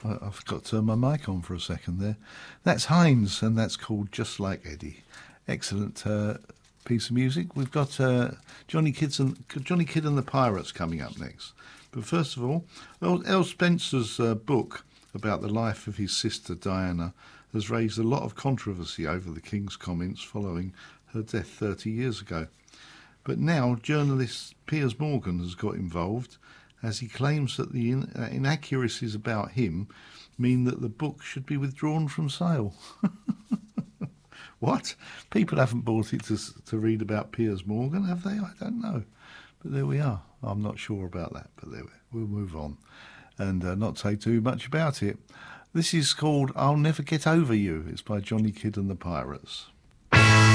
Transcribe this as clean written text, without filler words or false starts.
I forgot to turn my mic on for a second there. That's Heinz, and that's called Just Like Eddie. Excellent piece of music. We've got Johnny Kidd and the Pirates coming up next. But first of all, El Spencer's book about the life of his sister Diana has raised a lot of controversy over the King's comments following her death 30 years ago. But now journalist Piers Morgan has got involved, as he claims that the inaccuracies about him mean that the book should be withdrawn from sale. What? People haven't bought it to read about Piers Morgan, have they? I don't know. But there we are. I'm not sure about that, but there we'll move on and not say too much about it. This is called I'll Never Get Over You. It's by Johnny Kidd and the Pirates.